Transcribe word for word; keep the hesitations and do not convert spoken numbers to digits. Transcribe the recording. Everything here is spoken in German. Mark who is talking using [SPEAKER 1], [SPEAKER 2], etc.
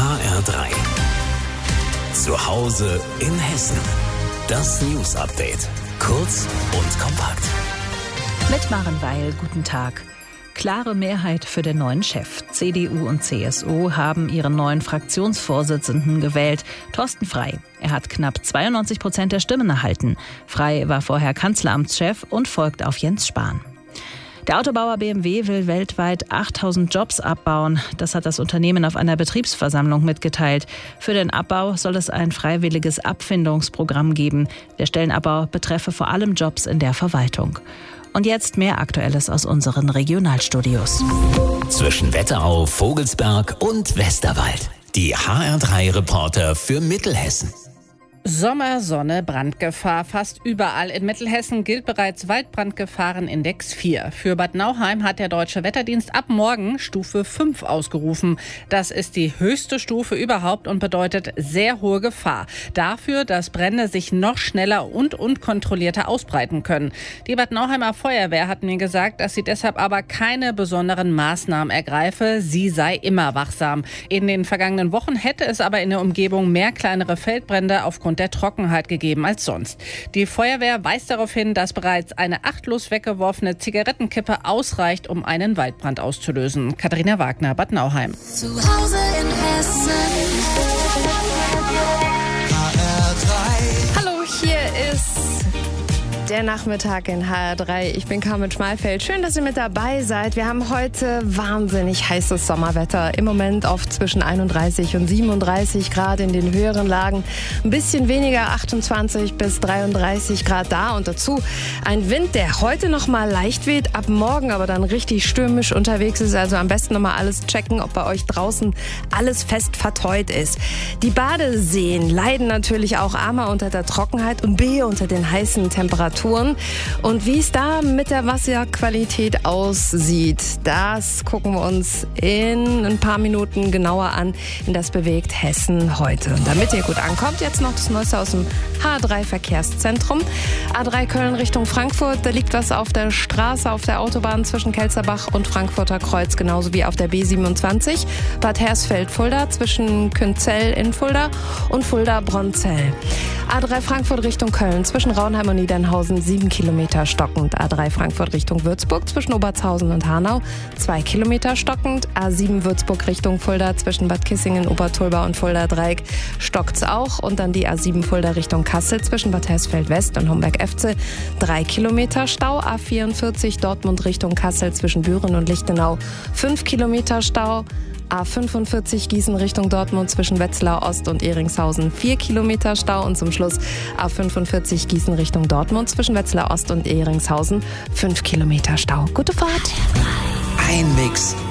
[SPEAKER 1] H R drei. Zu Hause in Hessen. Das News Update. Kurz und kompakt.
[SPEAKER 2] Mit Maren Weil, guten Tag. Klare Mehrheit für den neuen Chef. C D U und C S U haben ihren neuen Fraktionsvorsitzenden gewählt, Thorsten Frey. Er hat knapp zweiundneunzig Prozent der Stimmen erhalten. Frey war vorher Kanzleramtschef und folgt auf Jens Spahn. Der Autobauer B M W will weltweit achttausend Jobs abbauen. Das hat das Unternehmen auf einer Betriebsversammlung mitgeteilt. Für den Abbau soll es ein freiwilliges Abfindungsprogramm geben. Der Stellenabbau betreffe vor allem Jobs in der Verwaltung. Und jetzt mehr Aktuelles aus unseren Regionalstudios.
[SPEAKER 1] Zwischen Wetterau, Vogelsberg und Westerwald. Die H R drei Reporter für Mittelhessen.
[SPEAKER 3] Sommersonne, Brandgefahr. Fast überall in Mittelhessen gilt bereits Waldbrandgefahrenindex vier. Für Bad Nauheim hat der Deutsche Wetterdienst ab morgen Stufe fünf ausgerufen. Das ist die höchste Stufe überhaupt und bedeutet sehr hohe Gefahr. Dafür, dass Brände sich noch schneller und unkontrollierter ausbreiten können. Die Bad Nauheimer Feuerwehr hat mir gesagt, dass sie deshalb aber keine besonderen Maßnahmen ergreife. Sie sei immer wachsam. In den vergangenen Wochen hätte es aber in der Umgebung mehr kleinere Feldbrände aufgrund der Trockenheit gegeben als sonst. Die Feuerwehr weist darauf hin, dass bereits eine achtlos weggeworfene Zigarettenkippe ausreicht, um einen Waldbrand auszulösen. Katharina Wagner, Bad Nauheim.
[SPEAKER 4] Zu Hause in Hessen. H R drei.
[SPEAKER 5] Hallo, hier ist der Nachmittag in H R drei. Ich bin Carmen Schmalfeld. Schön, dass ihr mit dabei seid. Wir haben heute wahnsinnig heißes Sommerwetter. Im Moment oft zwischen einunddreißig und siebenunddreißig Grad in den höheren Lagen. Ein bisschen weniger, achtundzwanzig bis dreiunddreißig Grad da. Und dazu ein Wind, der heute noch mal leicht weht, ab morgen aber dann richtig stürmisch unterwegs ist. Also am besten noch mal alles checken, ob bei euch draußen alles fest verteut ist. Die Badeseen leiden natürlich auch A unter der Trockenheit und B unter den heißen Temperaturen. Und wie es da mit der Wasserqualität aussieht, das gucken wir uns in ein paar Minuten genauer an in Das bewegt Hessen heute. Und damit ihr gut ankommt, jetzt noch das Neueste aus dem H drei Verkehrszentrum. A drei Köln Richtung Frankfurt, da liegt was auf der Straße, auf der Autobahn zwischen Kelzerbach und Frankfurter Kreuz, genauso wie auf der B siebenundzwanzig. Bad Hersfeld-Fulda zwischen Künzell in Fulda und Fulda-Bronzell. A drei Frankfurt Richtung Köln zwischen Raunheim und Niedernhausen sieben Kilometer stockend. A drei Frankfurt Richtung Würzburg zwischen Obertshausen und Hanau zwei Kilometer stockend. A sieben Würzburg Richtung Fulda zwischen Bad Kissingen, Obertulba und Fulda-Dreieck stockt's auch. Und dann die A sieben Fulda Richtung Kassel zwischen Bad Hersfeld-West und Homberg-Efze drei Kilometer Stau. A vierundvierzig Dortmund Richtung Kassel zwischen Büren und Lichtenau fünf Kilometer Stau. A fünfundvierzig Gießen Richtung Dortmund zwischen Wetzlar Ost und Ehringshausen vier Kilometer Stau. Und zum Schluss A fünfundvierzig Gießen Richtung Dortmund zwischen Wetzlar Ost und Ehringshausen fünf Kilometer Stau. Gute Fahrt!
[SPEAKER 1] Ein Mix